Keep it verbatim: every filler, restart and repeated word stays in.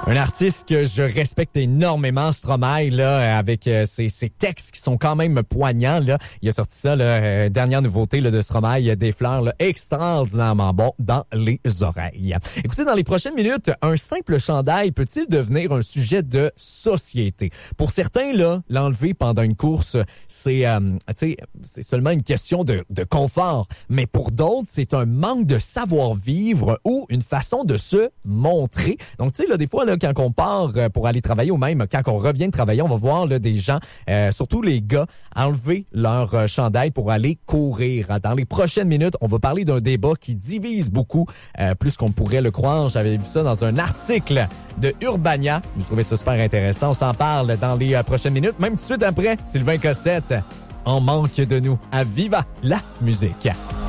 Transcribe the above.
Un artiste que je respecte énormément, Stromae, là, avec euh, ses, ses textes qui sont quand même poignants. Là. Il a sorti ça, là, euh, dernière nouveauté là, de Stromae, des fleurs là, extraordinairement bon dans les oreilles. Écoutez, dans les prochaines minutes, un simple chandail peut-il devenir un sujet de société? Pour certains, là, l'enlever pendant une course, c'est, euh, tu sais, c'est seulement une question de, de confort. Mais pour d'autres, c'est un manque de savoir-vivre ou une façon de se montrer. Donc, tu sais, là, des fois, là, quand on part pour aller travailler ou même quand on revient de travailler, on va voir là, des gens, euh, surtout les gars, enlever leur euh, chandail pour aller courir. Dans les prochaines minutes, on va parler d'un débat qui divise beaucoup, euh, plus qu'on pourrait le croire. J'avais vu ça dans un article de Urbania. Je trouvais ça super intéressant. On s'en parle dans les euh, prochaines minutes. Même tout de suite après, Sylvain Cossette en manque de nous à Viva la musique.